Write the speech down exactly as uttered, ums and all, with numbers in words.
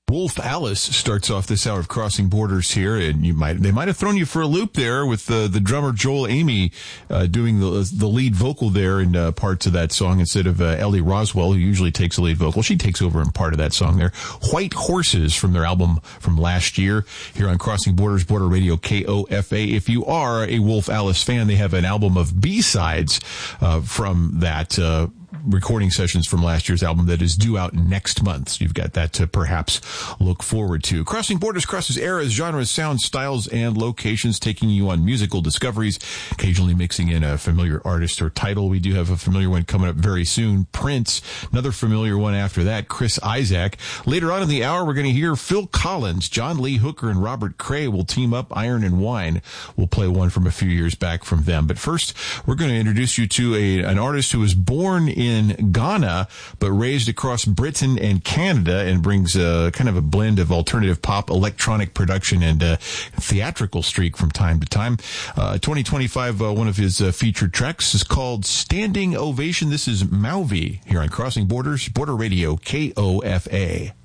Wolf Alice starts off this hour of Crossing Borders here, and you might they might have thrown you for a loop there with the the drummer Joel Amy uh, doing the the lead vocal there in uh, parts of that song instead of uh, Ellie Roswell, who usually takes the lead vocal. She takes over in part of that song there. White Horses from their album from last year here on Crossing Borders, Border Radio K O F A. If you are a Wolf Alice fan, they have an album of B-sides uh, from that uh recording sessions from last year's album that is due out next month. So you've got that to perhaps look forward to. Crossing Borders crosses eras, genres, sounds, styles, and locations, taking you on musical discoveries, occasionally mixing in a familiar artist or title. We do have a familiar one coming up very soon, Prince. Another familiar one after that, Chris Isaak. Later on in the hour, we're going to hear Phil Collins, John Lee Hooker, and Robert Cray will team up. Iron and Wine will play one from a few years back from them. But first, we're going to introduce you to a an artist who was born in in Ghana, but raised across Britain and Canada, and brings a kind of a blend of alternative pop, electronic production, and a theatrical streak from time to time. Uh, twenty twenty-five, uh, one of his uh, featured tracks is called Standing Ovation. This is Mauvi here on Crossing Borders, Border Radio, K O F A.